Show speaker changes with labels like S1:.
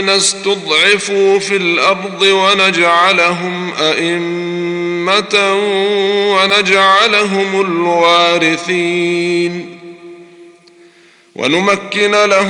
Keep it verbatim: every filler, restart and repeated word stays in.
S1: استضعفوا في الأرض ونجعلهم أئمة ونجعلهم الوارثين ونمكن لهم